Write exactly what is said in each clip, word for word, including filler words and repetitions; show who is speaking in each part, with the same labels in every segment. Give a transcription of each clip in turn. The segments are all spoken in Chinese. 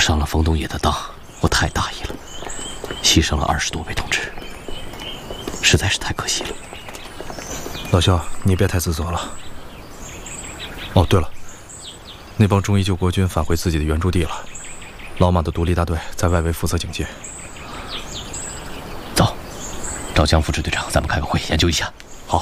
Speaker 1: 上了冯东野的当，我太大意了，牺牲了二十多位同志，实在是太可惜了。
Speaker 2: 老肖，你别太自责了。哦，对了，那帮忠义救国军返回自己的原驻地了，老马的独立大队在外围负责警戒。
Speaker 1: 走，找江副支队长，咱们开个会，研究一下。
Speaker 2: 好。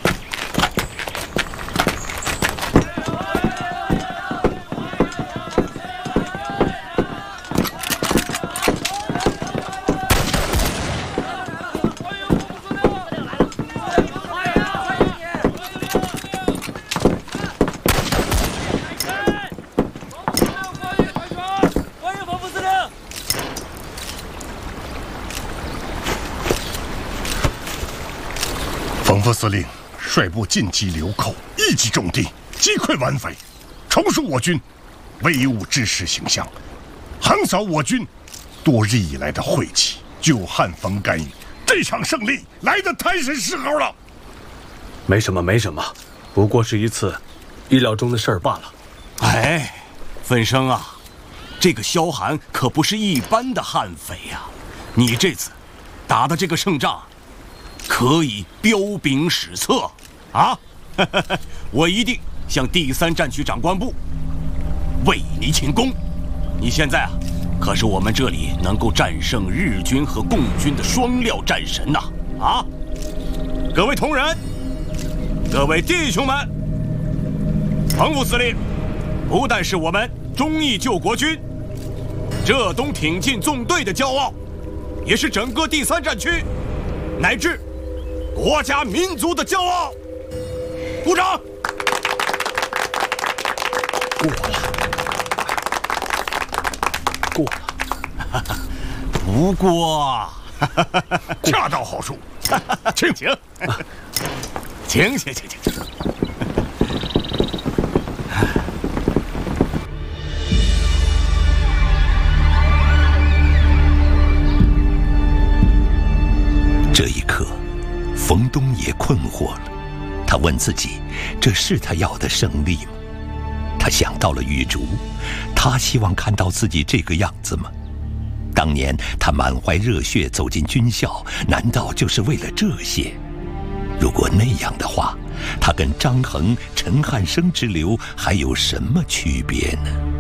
Speaker 3: 冯副司令率部进击流寇，一击中地，击溃顽匪，重塑我军威武之势形象，横扫我军多日以来的晦气，久旱逢甘雨。这场胜利来得太是时候了。
Speaker 4: 没什么，没什么，不过是一次意料中的事儿罢了。
Speaker 5: 哎，奋生啊，这个萧寒可不是一般的悍匪呀！你这次打的这个胜仗，可以彪炳史册啊！我一定向第三战区长官部为你请功。你现在啊，可是我们这里能够战胜日军和共军的双料战神呐！啊，各位同仁，各位弟兄们，冯副司令不但是我们忠义救国军浙东挺进纵队的骄傲，也是整个第三战区乃至国家民族的骄傲。鼓掌！
Speaker 4: 过了，过了。
Speaker 5: 不过，
Speaker 3: 恰到好处。
Speaker 5: 请请，请请请请请。
Speaker 6: 这一刻，冯东也困惑了。他问自己：这是他要的胜利吗？他想到了玉竹，他希望看到自己这个样子吗？当年他满怀热血走进军校，难道就是为了这些？如果那样的话，他跟张衡、陈汉生之流还有什么区别呢？